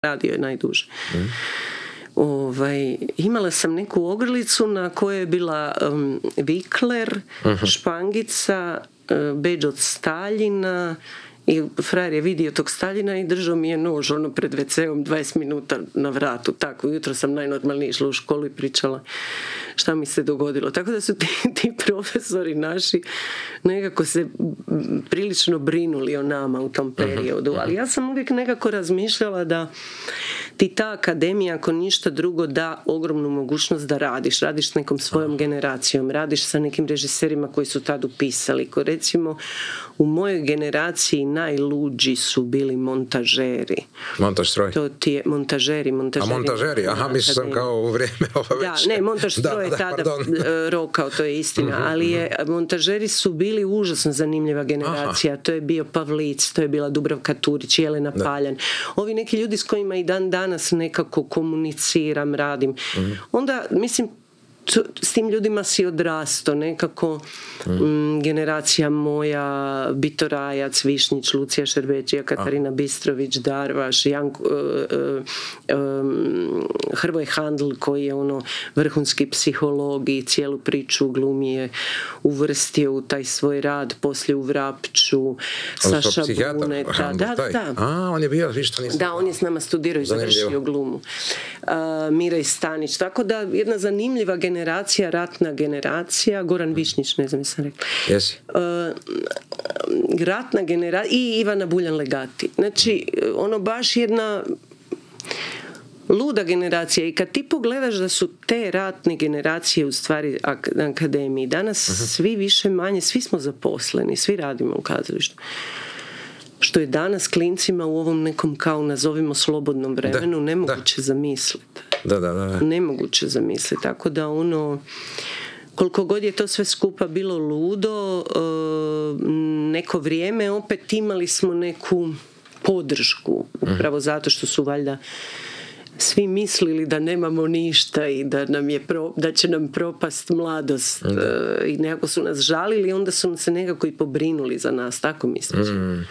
radio je najduže. Imala sam neku ogrlicu na kojoj je bila vikler, špangica, bedž od Staljina i frajer je vidio tog Staljina i držao mi je nož pred WC-om 20 minuta na vratu. Tako, jutro sam najnormalnije išla u školu i pričala šta mi se dogodilo. Tako da su ti profesori naši nekako se prilično brinuli o nama u tom periodu. Ali ja sam uvijek nekako razmišljala da ti ta akademija, ako ništa drugo, da ogromnu mogućnost da radiš s nekom svojom generacijom, radiš sa nekim režiserima koji su tad upisali. Ko recimo u mojoj generaciji najluđi su bili montažeri. Montažstroj? To ti je montažeri. A montažeri, aha, mislim sam kao u vrijeme ove već. Da, ne, montažstroj je tada rokao, to je istina, ali montažeri su bili užasno zanimljiva generacija. To je bio Pavlic, to je bila Dubravka Turić, Jelena Paljan. Ovi neki ljudi s kojima i dan danas nekako komuniciram, radim. Onda, mislim, s tim ljudima si odrasto nekako generacija moja, Bitorajac, Višnjić, Lucija Šerbeđija, Katarina Bistrović, Darvaš, Hrvoje Handl koji je vrhunski psiholog i cijelu priču glumi je uvrstio u taj svoj rad, poslije u Vrapču, Saša Buneta. Da. On je bio, višto nisam. Da, on je s nama studirao i završio glumu. Mira Stanić, tako da jedna zanimljiva generacija, ratna generacija, Goran Višnjić, ne znam sam rekla. Jesi. Ratna generacija i Ivana Buljan Legati. Znači, baš jedna luda generacija i kad ti pogledaš da su te ratne generacije u stvari na akademiji, danas svi više manje, svi smo zaposleni, svi radimo u kazalištu. Što je danas klincima u ovom nekom kao nazovimo slobodnom vremenu nemoguće zamisliti. Da. Nemoguće zamisliti. Tako da koliko god je to sve skupa bilo ludo, neko vrijeme opet imali smo neku podršku. Upravo zato što su valjda svi mislili da nemamo ništa i da će nam propast mladost i nekako su nas žalili i onda su se nekako i pobrinuli za nas, tako mislim.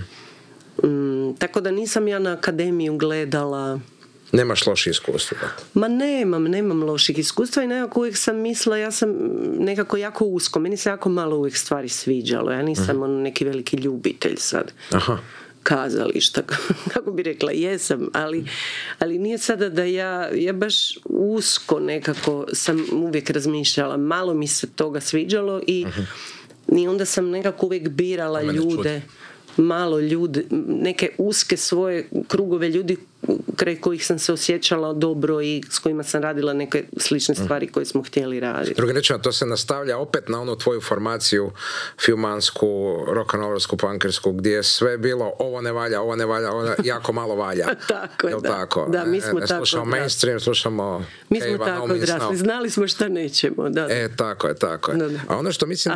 Tako da nisam ja na akademiju gledala. Nemaš loših iskustva? Ma nemam loših iskustva i nekako uvijek sam mislila, ja sam nekako jako usko, meni se jako malo uvijek stvari sviđalo, ja nisam neki veliki ljubitelj sad. Aha. Kazališta, kako bi rekla, jesam, ali nije sada da ja baš usko nekako sam uvijek razmišljala, malo mi se toga sviđalo i onda sam nekako uvijek birala ljude, malo ljude, neke uske svoje krugove ljudi kraj kojih sam se osjećala dobro i s kojima sam radila neke slične stvari koje smo htjeli raditi. Drugim rečima, to se nastavlja opet na onu tvoju formaciju filmansku, rock'n'rollsku, punkersku, gdje je sve bilo ovo ne valja, ovo jako malo valja. Tako je, da, mi smo tako slušamo mainstream, slušamo mi smo tako odrasli, znali smo šta nećemo. Da. Tako je. Da. A ono što mislim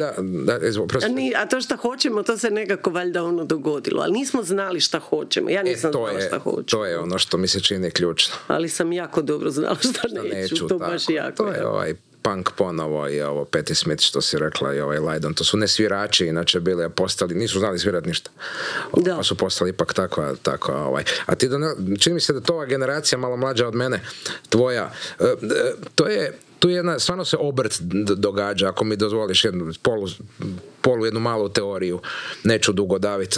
a to šta hoćemo, to se nekako valjda dogodilo, ali nismo znali šta hoćemo. Ja nisam znala šta hoću. To je ono što mi se čini ključno. Ali sam jako dobro znala šta neću. To baš jako. To je punk ponovo i ovo Patti Smith što si rekla i Lydon. To su ne svirači, inače bili postali, nisu znali svirati ništa. Pa su postali ipak tako. A ti čini mi se da tova generacija malo mlađa od mene, tvoja, tu je stvarno se obrt događa, ako mi dozvoliš jednu malu teoriju, neću dugo daviti.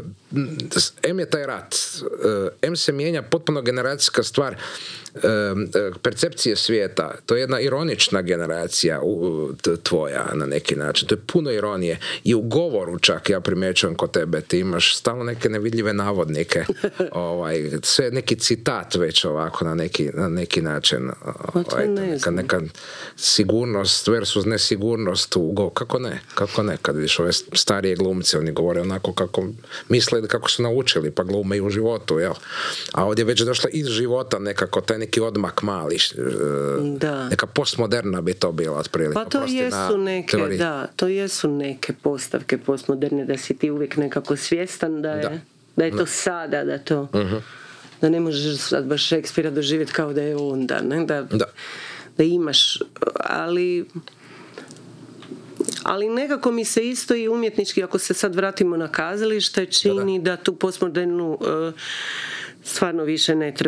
M je taj rat, M se mijenja potpuno generacijska stvar percepcije svijeta. To je jedna ironična generacija tvoja na neki način. To je puno ironije. I u govoru čak ja primjećujem kod tebe. Ti imaš stalno neke nevidljive navodnike. Sve neki citat već ovako na neki način. Neka sigurnost versus nesigurnost. Kako ne? Kad vidiš ove starije glumce, oni govore onako kako misle ili kako su naučili, pa glume i u životu, jel? A ovdje je već došla iz života nekako taj neki odmak mali. Neka postmoderna bi to bila otprilike. Pa to jesu neke postavke postmoderne, da si ti uvijek nekako svjestan da je to sada, da ne možeš sad baš Šekspira doživjeti kao da je onda, ne? Da imaš, ali nekako mi se isto i umjetnički, ako se sad vratimo na kazalište, čini da tu postmodernu stvarno više ne treba.